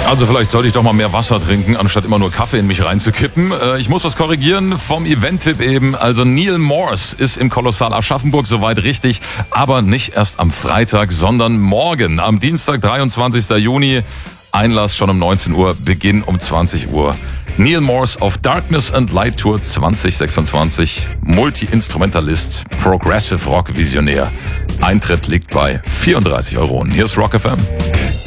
Also vielleicht sollte ich doch mal mehr Wasser trinken, anstatt immer nur Kaffee in mich reinzukippen. Ich muss was korrigieren vom Event-Tipp eben. Also Neal Morse ist im Kolossal Aschaffenburg soweit richtig, aber nicht erst am Freitag, sondern morgen, am Dienstag, 23. Juni. Einlass schon um 19 Uhr, Beginn um 20 Uhr. Neal Morse auf Darkness and Light Tour 2026. Multi-Instrumentalist, Progressive Rock Visionär. Eintritt liegt bei 34 €. Hier ist Rock FM.